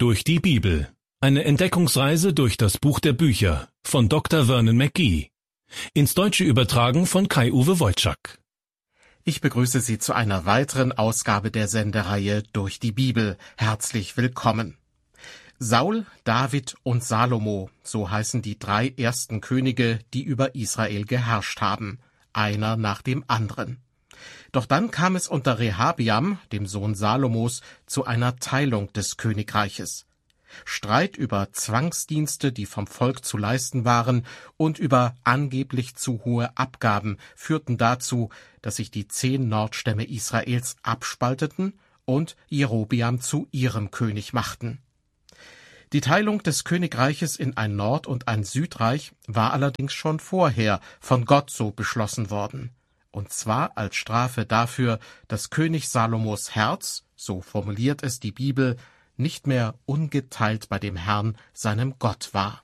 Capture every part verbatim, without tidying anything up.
Durch die Bibel. Eine Entdeckungsreise durch das Buch der Bücher von Doktor Vernon McGee. Ins Deutsche übertragen von Kai-Uwe Wojczak. Ich begrüße Sie zu einer weiteren Ausgabe der Sendereihe Durch die Bibel. Herzlich willkommen. Saul, David und Salomo, so heißen die drei ersten Könige, die über Israel geherrscht haben, einer nach dem anderen. Doch dann kam es unter Rehabiam, dem Sohn Salomos, zu einer Teilung des Königreiches. Streit über Zwangsdienste, die vom Volk zu leisten waren, und über angeblich zu hohe Abgaben führten dazu, dass sich die zehn Nordstämme Israels abspalteten und Jerobiam zu ihrem König machten. Die Teilung des Königreiches in ein Nord- und ein Südreich war allerdings schon vorher von Gott so beschlossen worden. Und zwar als Strafe dafür, dass König Salomos Herz, so formuliert es die Bibel, nicht mehr ungeteilt bei dem Herrn, seinem Gott war.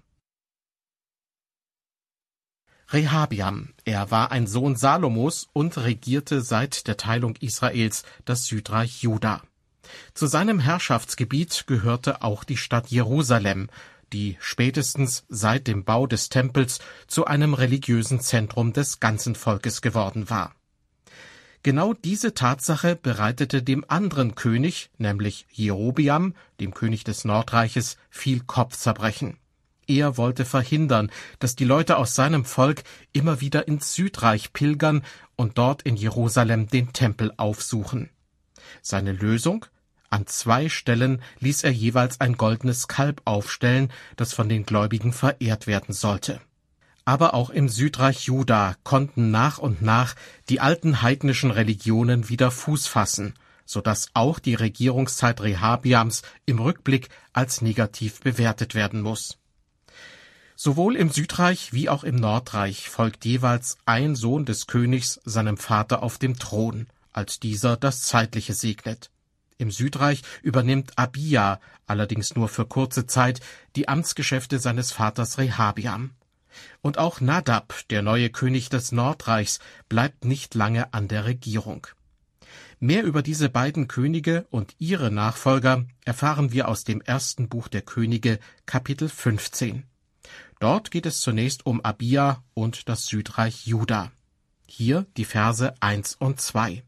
Rehabiam, er war ein Sohn Salomos und regierte seit der Teilung Israels das Südreich Juda. Zu seinem Herrschaftsgebiet gehörte auch die Stadt Jerusalem, die spätestens seit dem Bau des Tempels zu einem religiösen Zentrum des ganzen Volkes geworden war. Genau diese Tatsache bereitete dem anderen König, nämlich Jerobiam, dem König des Nordreiches, viel Kopfzerbrechen. Er wollte verhindern, dass die Leute aus seinem Volk immer wieder ins Südreich pilgern und dort in Jerusalem den Tempel aufsuchen. Seine Lösung? An zwei Stellen ließ er jeweils ein goldenes Kalb aufstellen, das von den Gläubigen verehrt werden sollte. Aber auch im Südreich Juda konnten nach und nach die alten heidnischen Religionen wieder Fuß fassen, so dass auch die Regierungszeit Rehabiams im Rückblick als negativ bewertet werden muss. Sowohl im Südreich wie auch im Nordreich folgt jeweils ein Sohn des Königs seinem Vater auf dem Thron, als dieser das Zeitliche segnet. Im Südreich übernimmt Abija, allerdings nur für kurze Zeit, die Amtsgeschäfte seines Vaters Rehabiam. Und auch Nadab, der neue König des Nordreichs, bleibt nicht lange an der Regierung. Mehr über diese beiden Könige und ihre Nachfolger erfahren wir aus dem ersten Buch der Könige, Kapitel fünfzehn. Dort geht es zunächst um Abija und das Südreich Juda. Hier die Verse eins und zwei.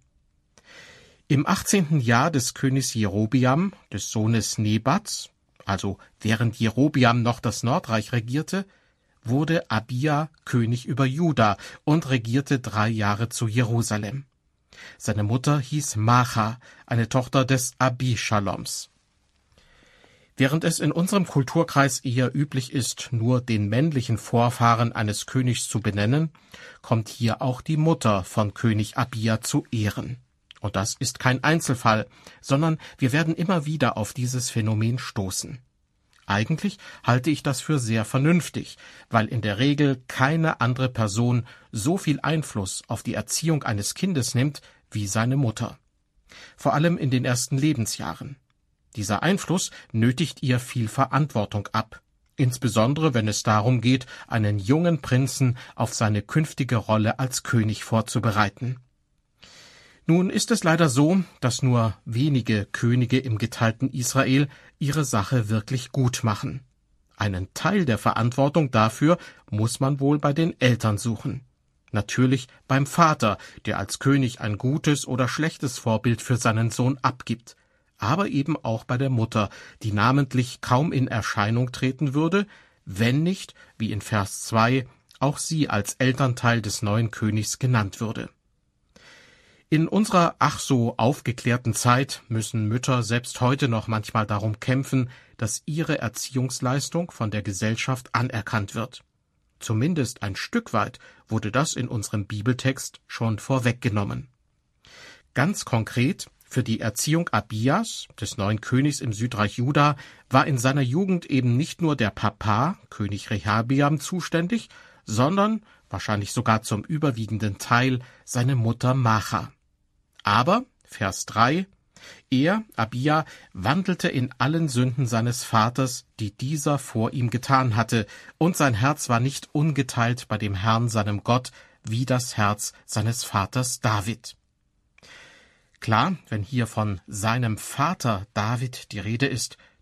Im achtzehnten Jahr des Königs Jerobiam, des Sohnes Nebats, also während Jerobiam noch das Nordreich regierte, wurde Abija König über Juda und regierte drei Jahre zu Jerusalem. Seine Mutter hieß Macha, eine Tochter des Abischaloms. Während es in unserem Kulturkreis eher üblich ist, nur den männlichen Vorfahren eines Königs zu benennen, kommt hier auch die Mutter von König Abija zu Ehren. Und das ist kein Einzelfall, sondern wir werden immer wieder auf dieses Phänomen stoßen. Eigentlich halte ich das für sehr vernünftig, weil in der Regel keine andere Person so viel Einfluss auf die Erziehung eines Kindes nimmt wie seine Mutter. Vor allem in den ersten Lebensjahren. Dieser Einfluss nötigt ihr viel Verantwortung ab, insbesondere wenn es darum geht, einen jungen Prinzen auf seine künftige Rolle als König vorzubereiten. Nun ist es leider so, dass nur wenige Könige im geteilten Israel ihre Sache wirklich gut machen. Einen Teil der Verantwortung dafür muss man wohl bei den Eltern suchen. Natürlich beim Vater, der als König ein gutes oder schlechtes Vorbild für seinen Sohn abgibt, aber eben auch bei der Mutter, die namentlich kaum in Erscheinung treten würde, wenn nicht, wie in Vers zwei, auch sie als Elternteil des neuen Königs genannt würde. In unserer ach so aufgeklärten Zeit müssen Mütter selbst heute noch manchmal darum kämpfen, dass ihre Erziehungsleistung von der Gesellschaft anerkannt wird. Zumindest ein Stück weit wurde das in unserem Bibeltext schon vorweggenommen. Ganz konkret, für die Erziehung Abijas, des neuen Königs im Südreich Juda, war in seiner Jugend eben nicht nur der Papa, König Rehabiam, zuständig, sondern, wahrscheinlich sogar zum überwiegenden Teil, seine Mutter Macha. Aber, Vers drei, er, Abija, wandelte in allen Sünden seines Vaters, die dieser vor ihm getan hatte, und sein Herz war nicht ungeteilt bei dem Herrn, seinem Gott, wie das Herz seines Vaters David. Klar, wenn hier von seinem Vater David die Rede ist,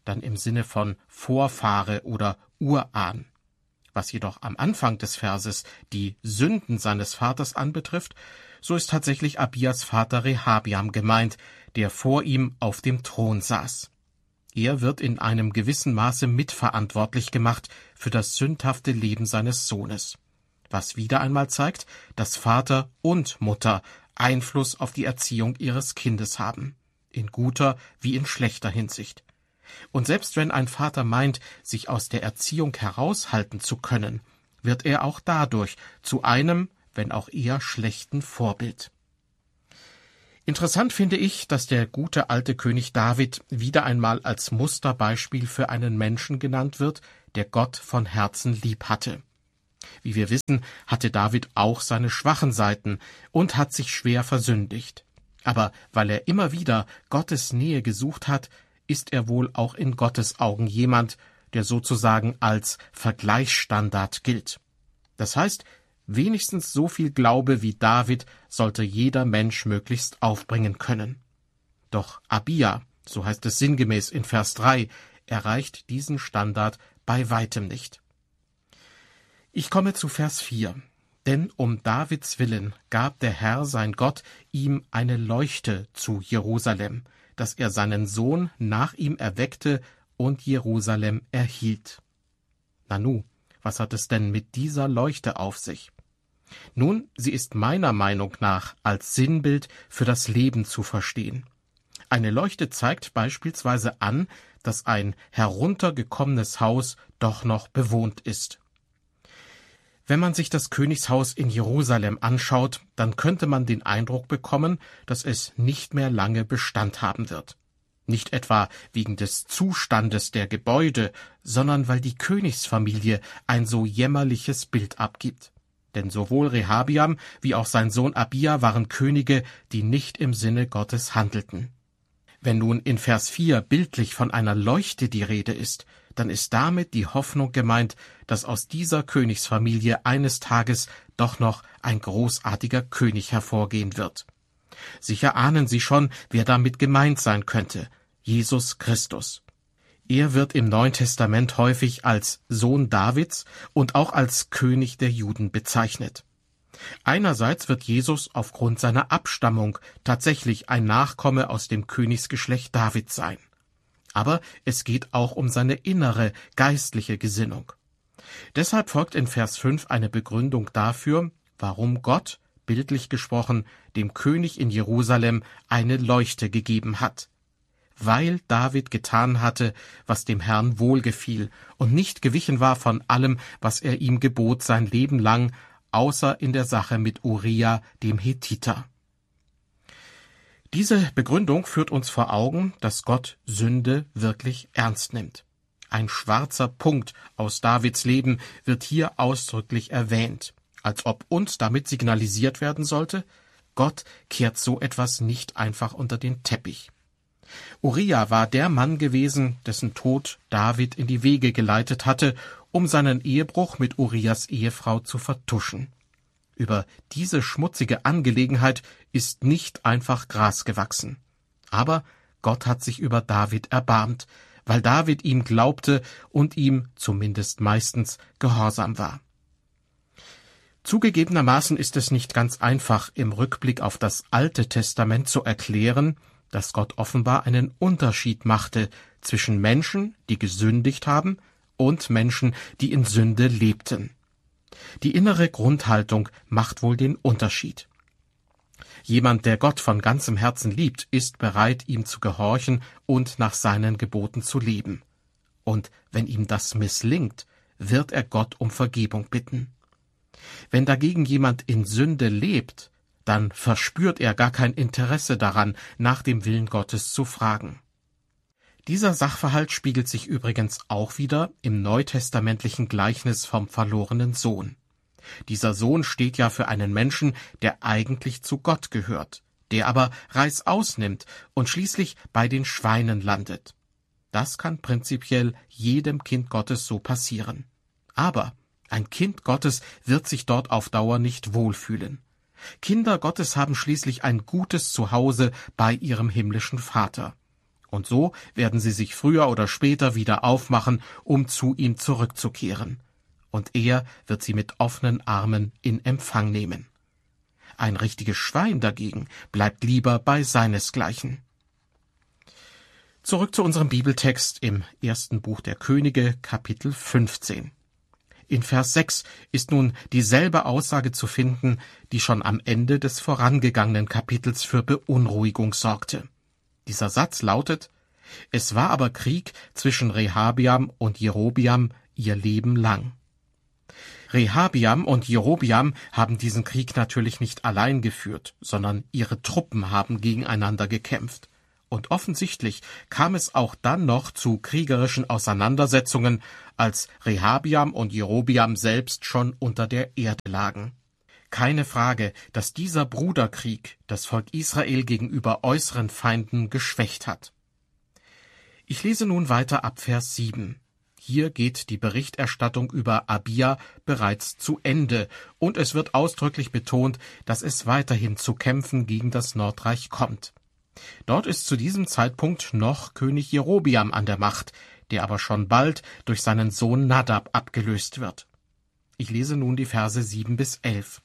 dann im Sinne von Vorfahre oder Urahn. Was jedoch am Anfang des Verses die Sünden seines Vaters anbetrifft, so ist tatsächlich Abias Vater Rehabiam gemeint, der vor ihm auf dem Thron saß. Er wird in einem gewissen Maße mitverantwortlich gemacht für das sündhafte Leben seines Sohnes, was wieder einmal zeigt, dass Vater und Mutter Einfluss auf die Erziehung ihres Kindes haben, in guter wie in schlechter Hinsicht. Und selbst wenn ein Vater meint, sich aus der Erziehung heraushalten zu können, wird er auch dadurch zu einem, wenn auch eher schlechten Vorbild. Interessant finde ich, dass der gute alte König David wieder einmal als Musterbeispiel für einen Menschen genannt wird, der Gott von Herzen lieb hatte. Wie wir wissen, hatte David auch seine schwachen Seiten und hat sich schwer versündigt. Aber weil er immer wieder Gottes Nähe gesucht hat, ist er wohl auch in Gottes Augen jemand, der sozusagen als Vergleichsstandard gilt. Das heißt, wenigstens so viel Glaube wie David sollte jeder Mensch möglichst aufbringen können. Doch Abia, so heißt es sinngemäß in Vers drei, erreicht diesen Standard bei weitem nicht. Ich komme zu Vers vier. Denn um Davids willen gab der Herr sein Gott ihm eine Leuchte zu Jerusalem, dass er seinen Sohn nach ihm erweckte und Jerusalem erhielt. Nanu, was hat es denn mit dieser Leuchte auf sich? Nun, sie ist meiner Meinung nach als Sinnbild für das Leben zu verstehen. Eine Leuchte zeigt beispielsweise an, dass ein heruntergekommenes Haus doch noch bewohnt ist. Wenn man sich das Königshaus in Jerusalem anschaut, dann könnte man den Eindruck bekommen, dass es nicht mehr lange Bestand haben wird. Nicht etwa wegen des Zustandes der Gebäude, sondern weil die Königsfamilie ein so jämmerliches Bild abgibt. Denn sowohl Rehabiam wie auch sein Sohn Abia waren Könige, die nicht im Sinne Gottes handelten. Wenn nun in Vers vier bildlich von einer Leuchte die Rede ist, dann ist damit die Hoffnung gemeint, dass aus dieser Königsfamilie eines Tages doch noch ein großartiger König hervorgehen wird. Sicher ahnen Sie schon, wer damit gemeint sein könnte: Jesus Christus. Er wird im Neuen Testament häufig als Sohn Davids und auch als König der Juden bezeichnet. Einerseits wird Jesus aufgrund seiner Abstammung tatsächlich ein Nachkomme aus dem Königsgeschlecht Davids sein. Aber es geht auch um seine innere, geistliche Gesinnung. Deshalb folgt in Vers fünf eine Begründung dafür, warum Gott, bildlich gesprochen, dem König in Jerusalem eine Leuchte gegeben hat. Weil David getan hatte, was dem Herrn wohlgefiel und nicht gewichen war von allem, was er ihm gebot sein Leben lang, außer in der Sache mit Uria, dem Hethiter. Diese Begründung führt uns vor Augen, dass Gott Sünde wirklich ernst nimmt. Ein schwarzer Punkt aus Davids Leben wird hier ausdrücklich erwähnt, als ob uns damit signalisiert werden sollte, Gott kehrt so etwas nicht einfach unter den Teppich. Uria war der Mann gewesen, dessen Tod David in die Wege geleitet hatte, um seinen Ehebruch mit Urias Ehefrau zu vertuschen. Über diese schmutzige Angelegenheit ist nicht einfach Gras gewachsen. Aber Gott hat sich über David erbarmt, weil David ihm glaubte und ihm zumindest meistens gehorsam war. Zugegebenermaßen ist es nicht ganz einfach, im Rückblick auf das Alte Testament zu erklären, dass Gott offenbar einen Unterschied machte zwischen Menschen, die gesündigt haben, und Menschen, die in Sünde lebten. Die innere Grundhaltung macht wohl den Unterschied. Jemand, der Gott von ganzem Herzen liebt, ist bereit, ihm zu gehorchen und nach seinen Geboten zu leben. Und wenn ihm das misslingt, wird er Gott um Vergebung bitten. Wenn dagegen jemand in Sünde lebt, dann verspürt er gar kein Interesse daran, nach dem Willen Gottes zu fragen. Dieser Sachverhalt spiegelt sich übrigens auch wieder im neutestamentlichen Gleichnis vom verlorenen Sohn. Dieser Sohn steht ja für einen Menschen, der eigentlich zu Gott gehört, der aber Reißaus nimmt und schließlich bei den Schweinen landet. Das kann prinzipiell jedem Kind Gottes so passieren. Aber ein Kind Gottes wird sich dort auf Dauer nicht wohlfühlen. Kinder Gottes haben schließlich ein gutes Zuhause bei ihrem himmlischen Vater. Und so werden sie sich früher oder später wieder aufmachen, um zu ihm zurückzukehren. Und er wird sie mit offenen Armen in Empfang nehmen. Ein richtiges Schwein dagegen bleibt lieber bei seinesgleichen. Zurück zu unserem Bibeltext im ersten Buch der Könige, Kapitel fünfzehn. In Vers sechs ist nun dieselbe Aussage zu finden, die schon am Ende des vorangegangenen Kapitels für Beunruhigung sorgte. Dieser Satz lautet: Es war aber Krieg zwischen Rehabiam und Jerobiam ihr Leben lang. Rehabiam und Jerobiam haben diesen Krieg natürlich nicht allein geführt, sondern ihre Truppen haben gegeneinander gekämpft. Und offensichtlich kam es auch dann noch zu kriegerischen Auseinandersetzungen, als Rehabiam und Jerobiam selbst schon unter der Erde lagen. Keine Frage, dass dieser Bruderkrieg das Volk Israel gegenüber äußeren Feinden geschwächt hat. Ich lese nun weiter ab Vers sieben. Hier geht die Berichterstattung über Abia bereits zu Ende, und es wird ausdrücklich betont, dass es weiterhin zu Kämpfen gegen das Nordreich kommt. Dort ist zu diesem Zeitpunkt noch König Jerobiam an der Macht, der aber schon bald durch seinen Sohn Nadab abgelöst wird. Ich lese nun die Verse sieben bis elf.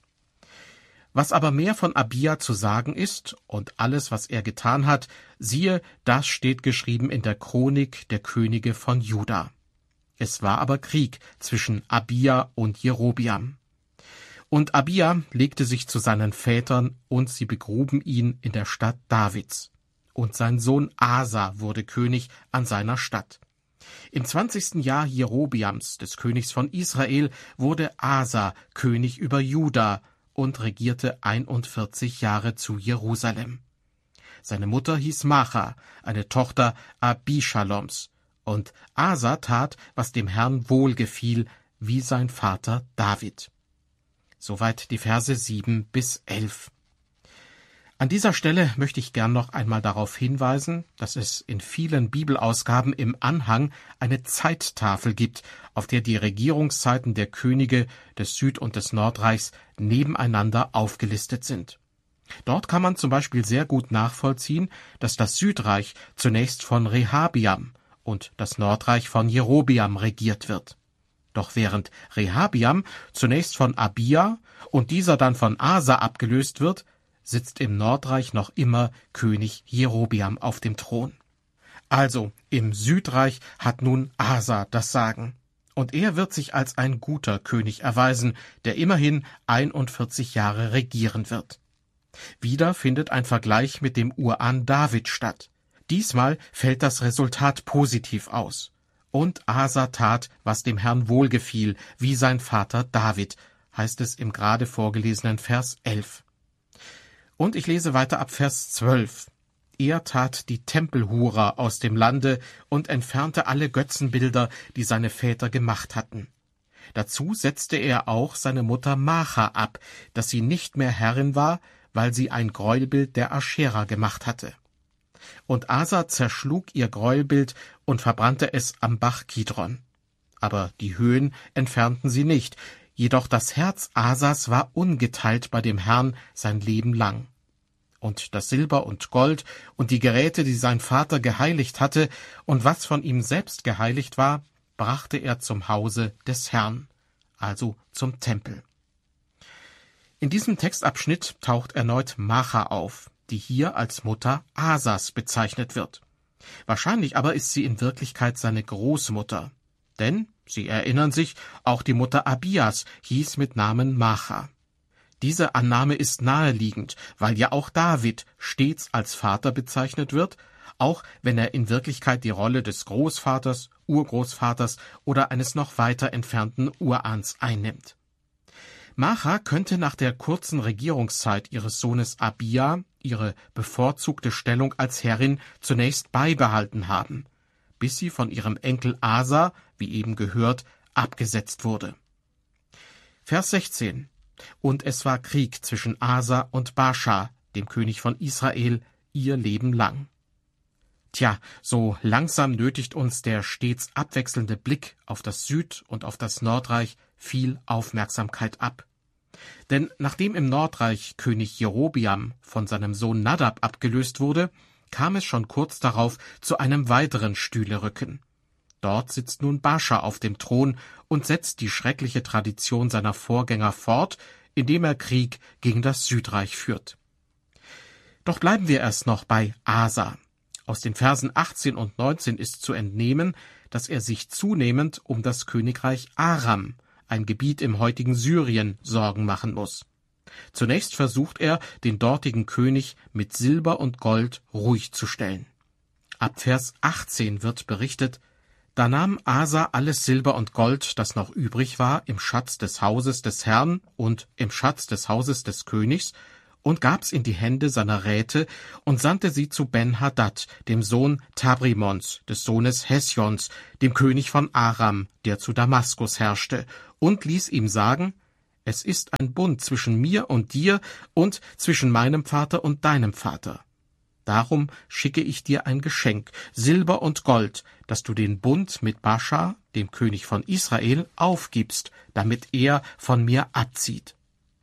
Was aber mehr von Abia zu sagen ist und alles, was er getan hat, siehe, das steht geschrieben in der Chronik der Könige von Juda. Es war aber Krieg zwischen Abia und Jerobiam. Und Abia legte sich zu seinen Vätern, und sie begruben ihn in der Stadt Davids. Und sein Sohn Asa wurde König an seiner Stadt. Im zwanzigsten Jahr Jerobiams, des Königs von Israel, wurde Asa König über Juda und regierte einundvierzig Jahre zu Jerusalem. Seine Mutter hieß Macha, eine Tochter Abischaloms, und Asa tat, was dem Herrn wohlgefiel, wie sein Vater David. Soweit die Verse sieben bis elf. An dieser Stelle möchte ich gern noch einmal darauf hinweisen, dass es in vielen Bibelausgaben im Anhang eine Zeittafel gibt, auf der die Regierungszeiten der Könige des Süd- und des Nordreichs nebeneinander aufgelistet sind. Dort kann man zum Beispiel sehr gut nachvollziehen, dass das Südreich zunächst von Rehabiam und das Nordreich von Jerobiam regiert wird. Doch während Rehabiam zunächst von Abia und dieser dann von Asa abgelöst wird, sitzt im Nordreich noch immer König Jerobiam auf dem Thron. Also, im Südreich hat nun Asa das Sagen. Und er wird sich als ein guter König erweisen, der immerhin einundvierzig Jahre regieren wird. Wieder findet ein Vergleich mit dem Urahn David statt. Diesmal fällt das Resultat positiv aus. Und Asa tat, was dem Herrn wohlgefiel, wie sein Vater David, heißt es im gerade vorgelesenen Vers elf. Und ich lese weiter ab Vers zwölf. Er tat die Tempelhurer aus dem Lande und entfernte alle Götzenbilder, die seine Väter gemacht hatten. Dazu setzte er auch seine Mutter Macha ab, dass sie nicht mehr Herrin war, weil sie ein Gräuelbild der Aschera gemacht hatte. Und Asa zerschlug ihr Gräuelbild und verbrannte es am Bach Kidron. Aber die Höhen entfernten sie nicht, jedoch das Herz Asas war ungeteilt bei dem Herrn sein Leben lang. Und das Silber und Gold und die Geräte, die sein Vater geheiligt hatte, und was von ihm selbst geheiligt war, brachte er zum Hause des Herrn, also zum Tempel. In diesem Textabschnitt taucht erneut Macha auf, die hier als Mutter Asas bezeichnet wird. Wahrscheinlich aber ist sie in Wirklichkeit seine Großmutter. Denn, Sie erinnern sich, auch die Mutter Abias hieß mit Namen Macha. Diese Annahme ist naheliegend, weil ja auch David stets als Vater bezeichnet wird, auch wenn er in Wirklichkeit die Rolle des Großvaters, Urgroßvaters oder eines noch weiter entfernten Urahns einnimmt. Macha könnte nach der kurzen Regierungszeit ihres Sohnes Abia ihre bevorzugte Stellung als Herrin zunächst beibehalten haben, bis sie von ihrem Enkel Asa, wie eben gehört, abgesetzt wurde. Vers sechzehn. Und es war Krieg zwischen Asa und Baascha, dem König von Israel, ihr Leben lang. Tja, so langsam nötigt uns der stets abwechselnde Blick auf das Süd- und auf das Nordreich viel Aufmerksamkeit ab. Denn nachdem im Nordreich König Jerobiam von seinem Sohn Nadab abgelöst wurde, kam es schon kurz darauf zu einem weiteren Stühlerücken. Dort sitzt nun Baascha auf dem Thron und setzt die schreckliche Tradition seiner Vorgänger fort, indem er Krieg gegen das Südreich führt. Doch bleiben wir erst noch bei Asa. Aus den Versen achtzehn und neunzehn ist zu entnehmen, dass er sich zunehmend um das Königreich Aram, ein Gebiet im heutigen Syrien, Sorgen machen muss. Zunächst versucht er, den dortigen König mit Silber und Gold ruhig zu stellen. Ab Vers achtzehn wird berichtet: Da nahm Asa alles Silber und Gold, das noch übrig war, im Schatz des Hauses des Herrn und im Schatz des Hauses des Königs, und gab's in die Hände seiner Räte und sandte sie zu Ben-Hadad, dem Sohn Tabrimons, des Sohnes Hesjons, dem König von Aram, der zu Damaskus herrschte, und ließ ihm sagen: Es ist ein Bund zwischen mir und dir und zwischen meinem Vater und deinem Vater. Darum schicke ich dir ein Geschenk, Silber und Gold, dass du den Bund mit Baascha, dem König von Israel, aufgibst, damit er von mir abzieht.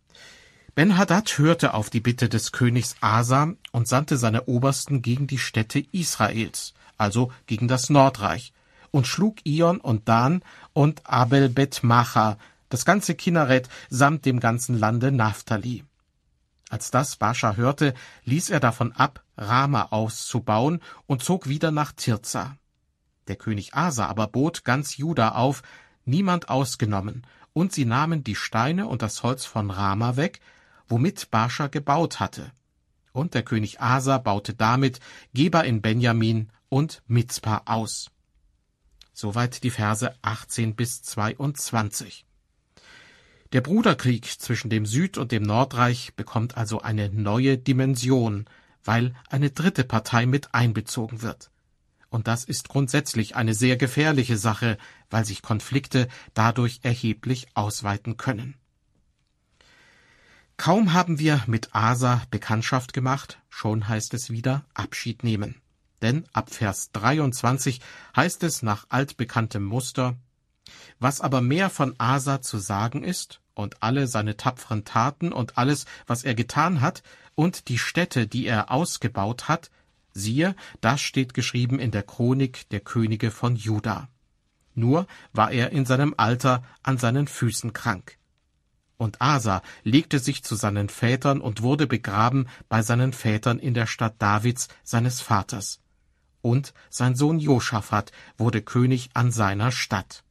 Ben-Hadad hörte auf die Bitte des Königs Asa und sandte seine Obersten gegen die Städte Israels, also gegen das Nordreich, und schlug Ion und Dan und Abel-Bet-Macha, das ganze Kinneret samt dem ganzen Lande Naphtali. Als das Baascha hörte, ließ er davon ab, Rama auszubauen, und zog wieder nach Tirza. Der König Asa aber bot ganz Juda auf, niemand ausgenommen, und sie nahmen die Steine und das Holz von Rama weg, womit Baascha gebaut hatte. Und der König Asa baute damit Geba in Benjamin und Mizpa aus. Soweit die Verse achtzehn bis zweiundzwanzig. Der Bruderkrieg zwischen dem Süd- und dem Nordreich bekommt also eine neue Dimension, weil eine dritte Partei mit einbezogen wird. Und das ist grundsätzlich eine sehr gefährliche Sache, weil sich Konflikte dadurch erheblich ausweiten können. Kaum haben wir mit Asa Bekanntschaft gemacht, schon heißt es wieder Abschied nehmen. Denn ab Vers dreiundzwanzig heißt es nach altbekanntem Muster: Was aber mehr von Asa zu sagen ist, und alle seine tapferen Taten und alles, was er getan hat, und die Städte, die er ausgebaut hat, siehe, das steht geschrieben in der Chronik der Könige von Juda. Nur war er in seinem Alter an seinen Füßen krank. Und Asa legte sich zu seinen Vätern und wurde begraben bei seinen Vätern in der Stadt Davids, seines Vaters. Und sein Sohn Joschafat wurde König an seiner Stadt.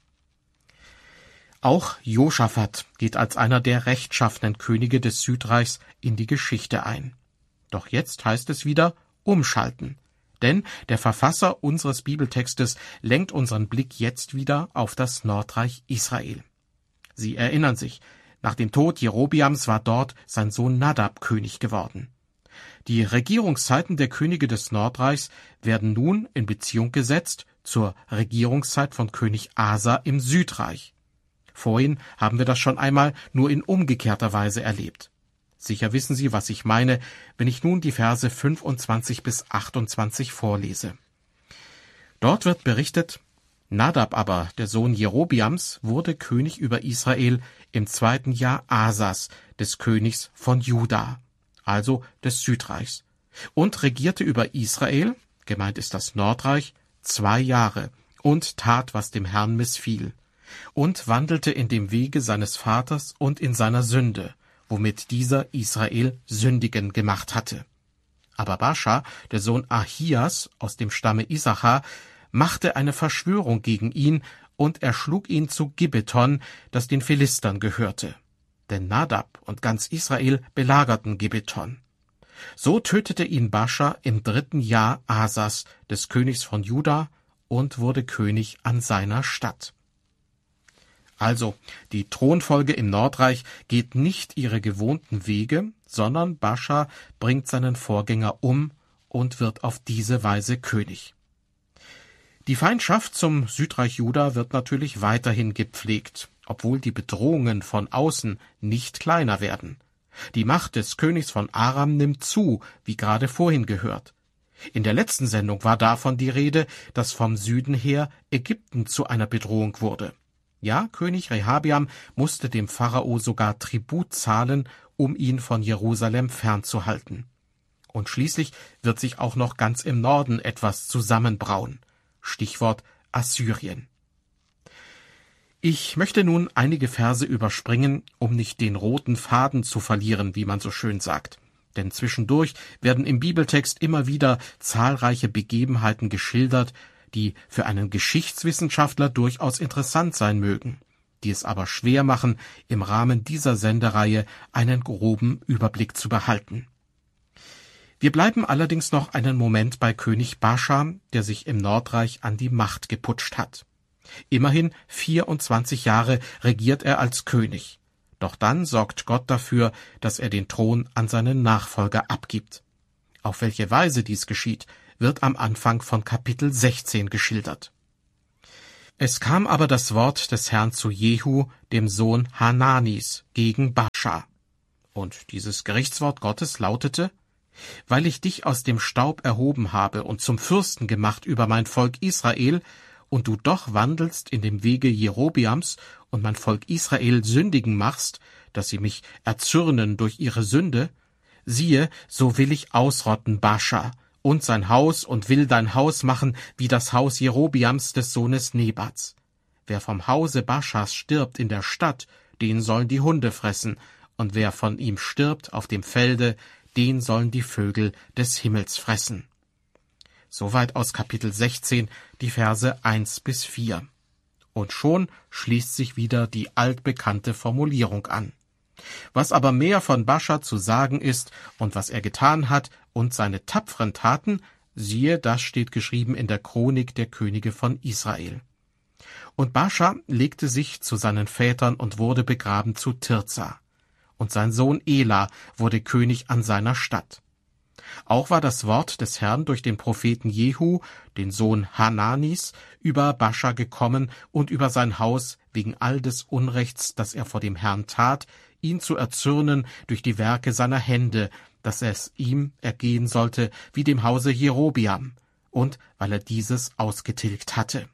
Auch Joschafat geht als einer der rechtschaffenen Könige des Südreichs in die Geschichte ein. Doch jetzt heißt es wieder umschalten. Denn der Verfasser unseres Bibeltextes lenkt unseren Blick jetzt wieder auf das Nordreich Israel. Sie erinnern sich, nach dem Tod Jerobiams war dort sein Sohn Nadab König geworden. Die Regierungszeiten der Könige des Nordreichs werden nun in Beziehung gesetzt zur Regierungszeit von König Asa im Südreich. Vorhin haben wir das schon einmal nur in umgekehrter Weise erlebt. Sicher wissen Sie, was ich meine, wenn ich nun die Verse fünfundzwanzig bis achtundzwanzig vorlese. Dort wird berichtet: Nadab aber, der Sohn Jerobiams, wurde König über Israel im zweiten Jahr Asas, des Königs von Juda, also des Südreichs, und regierte über Israel, gemeint ist das Nordreich, zwei Jahre, und tat, was dem Herrn missfiel, und wandelte in dem Wege seines Vaters und in seiner Sünde, womit dieser Israel sündigen gemacht hatte. Aber Baascha, der Sohn Ahias aus dem Stamme Issachar, machte eine Verschwörung gegen ihn und erschlug ihn zu Gibbeton, das den Philistern gehörte. Denn Nadab und ganz Israel belagerten Gibbeton. So tötete ihn Baascha im dritten Jahr Asas, des Königs von Juda, und wurde König an seiner Stadt. Also, die Thronfolge im Nordreich geht nicht ihre gewohnten Wege, sondern Baascha bringt seinen Vorgänger um und wird auf diese Weise König. Die Feindschaft zum Südreich Juda wird natürlich weiterhin gepflegt, obwohl die Bedrohungen von außen nicht kleiner werden. Die Macht des Königs von Aram nimmt zu, wie gerade vorhin gehört. In der letzten Sendung war davon die Rede, dass vom Süden her Ägypten zu einer Bedrohung wurde. Ja, König Rehabiam musste dem Pharao sogar Tribut zahlen, um ihn von Jerusalem fernzuhalten. Und schließlich wird sich auch noch ganz im Norden etwas zusammenbrauen. Stichwort Assyrien. Ich möchte nun einige Verse überspringen, um nicht den roten Faden zu verlieren, wie man so schön sagt. Denn zwischendurch werden im Bibeltext immer wieder zahlreiche Begebenheiten geschildert, die für einen Geschichtswissenschaftler durchaus interessant sein mögen, die es aber schwer machen, im Rahmen dieser Sendereihe einen groben Überblick zu behalten. Wir bleiben allerdings noch einen Moment bei König Baascha, der sich im Nordreich an die Macht geputscht hat. Immerhin vierundzwanzig Jahre regiert er als König. Doch dann sorgt Gott dafür, dass er den Thron an seinen Nachfolger abgibt. Auf welche Weise dies geschieht, wird am Anfang von Kapitel sechzehn geschildert. Es kam aber das Wort des Herrn zu Jehu, dem Sohn Hananis, gegen Baascha. Und dieses Gerichtswort Gottes lautete: Weil ich dich aus dem Staub erhoben habe und zum Fürsten gemacht über mein Volk Israel, und du doch wandelst in dem Wege Jerobiams und mein Volk Israel sündigen machst, dass sie mich erzürnen durch ihre Sünde, siehe, so will ich ausrotten Baascha und sein Haus und will dein Haus machen wie das Haus Jerobiams des Sohnes Nebats. Wer vom Hause Baaschas stirbt in der Stadt, den sollen die Hunde fressen, und wer von ihm stirbt auf dem Felde, den sollen die Vögel des Himmels fressen. Soweit aus Kapitel sechzehn, die Verse eins bis vier. Und schon schließt sich wieder die altbekannte Formulierung an. Was aber mehr von Baascha zu sagen ist und was er getan hat und seine tapferen Taten, siehe, das steht geschrieben in der Chronik der Könige von Israel. Und Baascha legte sich zu seinen Vätern und wurde begraben zu Tirza. Und sein Sohn Ela wurde König an seiner Stadt. Auch war das Wort des Herrn durch den Propheten Jehu, den Sohn Hananis, über Baascha gekommen und über sein Haus wegen all des Unrechts, das er vor dem Herrn tat, ihn zu erzürnen durch die Werke seiner Hände, dass es ihm ergehen sollte wie dem Hause Jerobiam, und weil er dieses ausgetilgt hatte.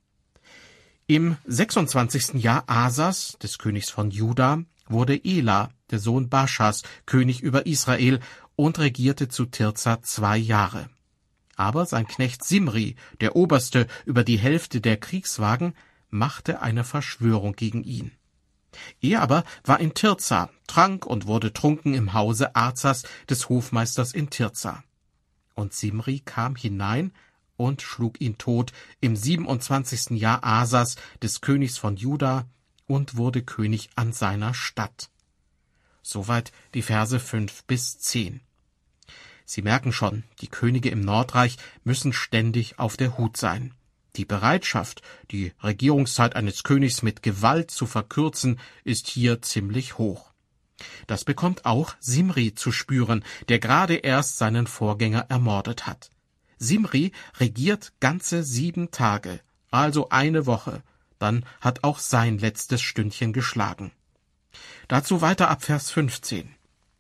Im sechsundzwanzigsten Jahr Asas, des Königs von Juda, wurde Ela, der Sohn Baaschas, König über Israel und regierte zu Tirza zwei Jahre. Aber sein Knecht Simri, der Oberste über die Hälfte der Kriegswagen, machte eine Verschwörung gegen ihn. Er aber war in Tirza, trank und wurde trunken im Hause Arzas, des Hofmeisters in Tirza. Und Simri kam hinein und schlug ihn tot im siebenundzwanzigsten Jahr Asas, des Königs von Juda, und wurde König an seiner Stadt. Soweit die Verse fünf bis zehn. Sie merken schon, die Könige im Nordreich müssen ständig auf der Hut sein. Die Bereitschaft, die Regierungszeit eines Königs mit Gewalt zu verkürzen, ist hier ziemlich hoch. Das bekommt auch Simri zu spüren, der gerade erst seinen Vorgänger ermordet hat. Simri regiert ganze sieben Tage, also eine Woche. Dann hat auch sein letztes Stündchen geschlagen. Dazu weiter ab Vers fünfzehn.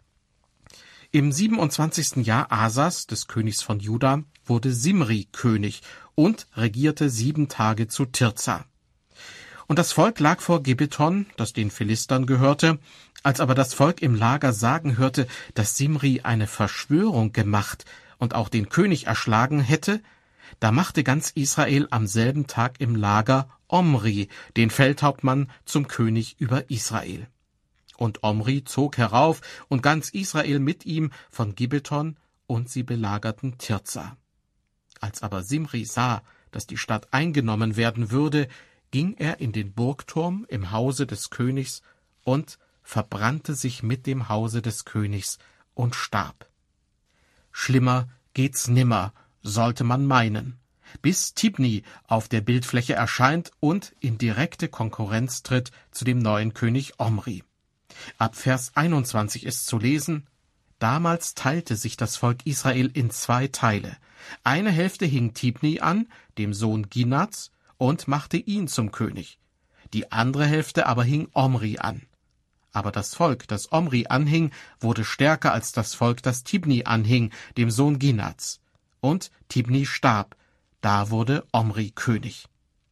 Im siebenundzwanzigsten Jahr Asas, des Königs von Juda, wurde Simri König und regierte sieben Tage zu Tirza. Und das Volk lag vor Gibeton, das den Philistern gehörte. Als aber das Volk im Lager sagen hörte, dass Simri eine Verschwörung gemacht und auch den König erschlagen hätte, da machte ganz Israel am selben Tag im Lager Omri, den Feldhauptmann, zum König über Israel. Und Omri zog herauf und ganz Israel mit ihm von Gibeton, und sie belagerten Tirza. Als aber Simri sah, dass die Stadt eingenommen werden würde, ging er in den Burgturm im Hause des Königs und verbrannte sich mit dem Hause des Königs und starb. Schlimmer geht's nimmer, sollte man meinen, bis Tibni auf der Bildfläche erscheint und in direkte Konkurrenz tritt zu dem neuen König Omri. Ab Vers einundzwanzig ist zu lesen: Damals teilte sich das Volk Israel in zwei Teile. Eine Hälfte hing Tibni an, dem Sohn Ginats, und machte ihn zum König. Die andere Hälfte aber hing Omri an. Aber das Volk, das Omri anhing, wurde stärker als das Volk, das Tibni anhing, dem Sohn Ginats. Und Tibni starb. Da wurde Omri König.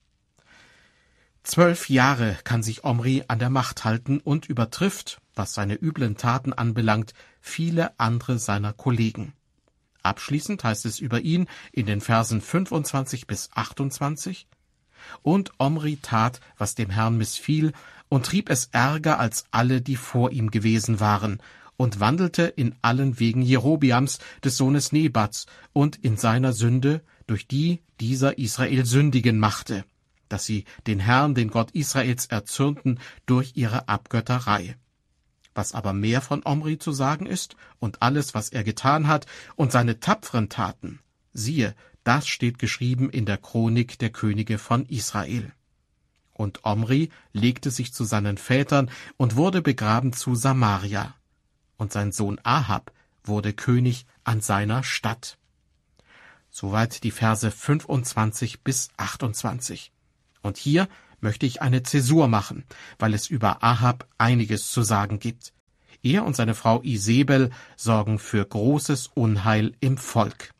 Zwölf Jahre kann sich Omri an der Macht halten und übertrifft, was seine üblen Taten anbelangt, viele andere seiner Kollegen. Abschließend heißt es über ihn in den Versen fünfundzwanzig bis achtundzwanzig: Und Omri tat, was dem Herrn missfiel, und trieb es ärger als alle, die vor ihm gewesen waren, und wandelte in allen Wegen Jerobiams, des Sohnes Nebats, und in seiner Sünde, durch die dieser Israel sündigen machte, dass sie den Herrn, den Gott Israels, erzürnten durch ihre Abgötterei. Was aber mehr von Omri zu sagen ist und alles, was er getan hat und seine tapferen Taten, siehe, das steht geschrieben in der Chronik der Könige von Israel. Und Omri legte sich zu seinen Vätern und wurde begraben zu Samaria. Und sein Sohn Ahab wurde König an seiner Stadt. Soweit die Verse fünfundzwanzig bis achtundzwanzig. Und hier möchte ich eine Zäsur machen, weil es über Ahab einiges zu sagen gibt. Er und seine Frau Isebel sorgen für großes Unheil im Volk.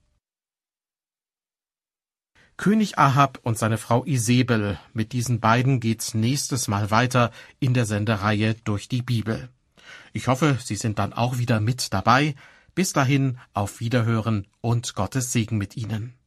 König Ahab und seine Frau Isebel, mit diesen beiden geht's nächstes Mal weiter in der Sendereihe durch die Bibel. Ich hoffe, Sie sind dann auch wieder mit dabei. Bis dahin, auf Wiederhören und Gottes Segen mit Ihnen.